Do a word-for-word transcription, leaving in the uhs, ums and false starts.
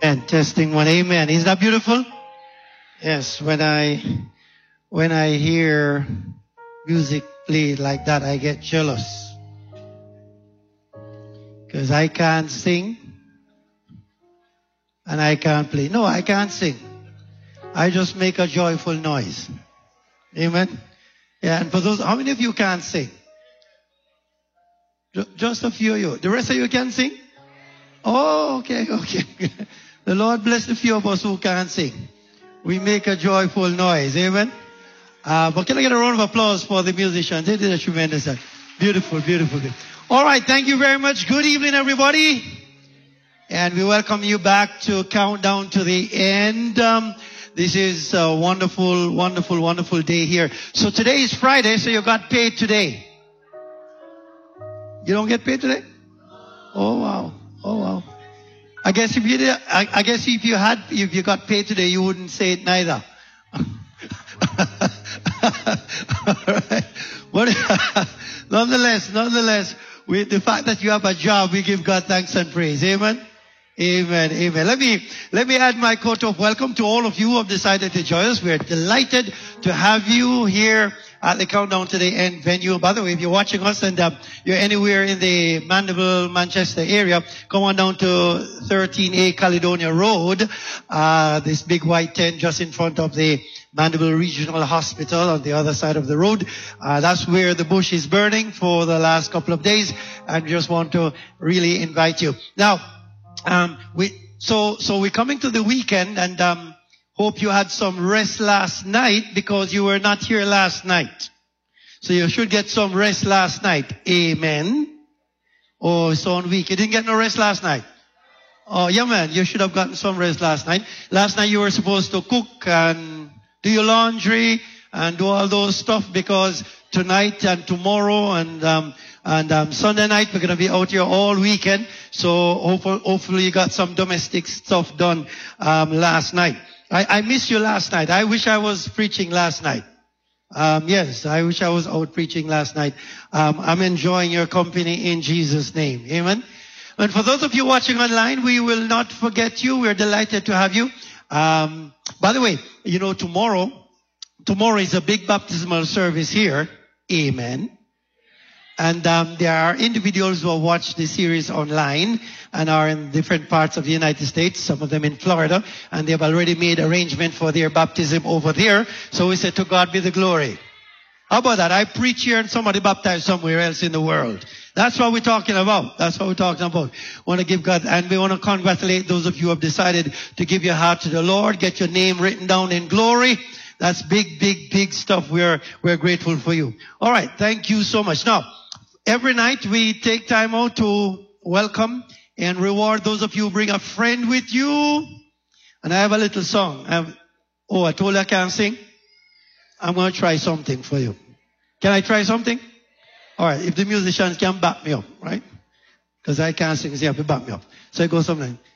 And testing one, amen. Is that beautiful? Yes, when I when I hear music played like that, I get jealous. Because I can't sing and I can't play. No, I can't sing. I just make a joyful noise. Amen. Yeah, and for those, how many of you can't sing? Just a few of you. The rest of you can sing? Oh, okay, okay. The Lord bless the few of us who can't sing. We make a joyful noise. Amen. Uh, but can I get a round of applause for the musicians? They did a tremendous job. Beautiful, beautiful. All right, thank you very much. Good evening, everybody. And we welcome you back to Countdown to the End. Um, this is a wonderful, wonderful, wonderful day here. So today is Friday, so you got paid today. You don't get paid today? Oh, wow. Oh, wow. I guess if you did, I, I guess if you had, if you got paid today, you wouldn't say it neither. All right. But nonetheless, nonetheless, with the fact that you have a job, we give God thanks and praise. Amen. Amen. Amen. Let me, let me add my quote of welcome to all of you who have decided to join us. We're delighted to have you here at the Countdown to the End venue. By the way, if you're watching us and uh, you're anywhere in the Mandeville, Manchester area, come on down to thirteen A Caledonia Road, uh, this big white tent just in front of the Mandeville Regional Hospital on the other side of the road. Uh, that's where the bush is burning for the last couple of days, and we just want to really invite you. Now, um, we, so, so we're coming to the weekend, and, um, hope you had some rest last night because you were not here last night. So you should get some rest last night. Amen. Oh, it's on week. You didn't get no rest last night? Oh, yeah, man. You should have gotten some rest last night. Last night you were supposed to cook and do your laundry and do all those stuff because tonight and tomorrow and, um, and, um, Sunday night we're going to be out here all weekend. So hopefully, hopefully you got some domestic stuff done, um, last night. I, I missed you last night. I wish I was preaching last night. Um, yes, I wish I was out preaching last night. Um, I'm enjoying your company in Jesus' name. Amen. And for those of you watching online, we will not forget you. We're delighted to have you. Um, by the way, you know, tomorrow, tomorrow is a big baptismal service here. Amen. And um, there are individuals who have watched the series online and are in different parts of the United States, some of them in Florida, and they have already made arrangement for their baptism over there. So we said, to God be the glory. How about that? I preach here and somebody baptized somewhere else in the world. That's what we're talking about. That's what we're talking about. We want to give God, and we want to congratulate those of you who have decided to give your heart to the Lord, get your name written down in glory. That's big, big, big stuff. We're, we're grateful for you. All right. Thank you so much. Now, every night we take time out to welcome and reward those of you who bring a friend with you. And I have a little song. I have, oh, I told you I can't sing. I'm going to try something for you. Can I try something? All right. If the musicians can back me up, right? Because I can't sing, so you have to back me up. So it goes something.